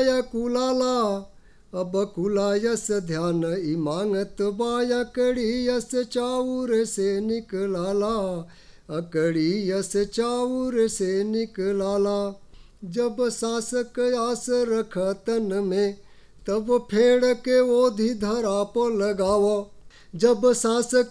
बाया कुलाला, अब कुलायस ध्यान ई मांगत बाया कड़ी यस चाउर से निकलाला, अकड़ी यस चाउर से निकलाला। जब सांस कयास रख तन में, तब फेड़ के ओधी धरा पो लगाओ। जब सांस